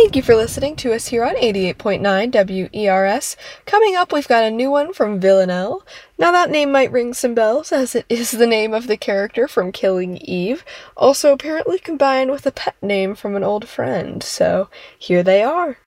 Thank you for listening to us here on 88.9 WERS. Coming up, we've got a new one from Villanelle. Now that name might ring some bells, as it is the name of the character from Killing Eve, also apparently combined with a pet name from an old friend, so here they are.